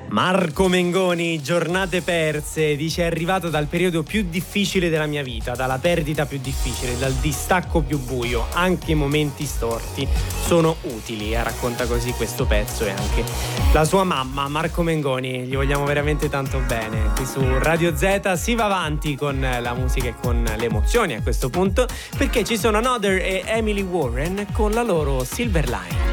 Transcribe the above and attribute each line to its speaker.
Speaker 1: Marco Mengoni, giornate perse, dice: è arrivato dal periodo più difficile della mia vita, dalla perdita più difficile, dal distacco più buio. Anche i momenti storti sono utili, racconta così questo pezzo, e anche la sua mamma, Marco Mengoni. Gli vogliamo veramente tanto bene. Qui su Radio Z si va avanti con la musica e con le emozioni a questo punto, perché ci sono Another e Emily Warren con la loro Silver Line.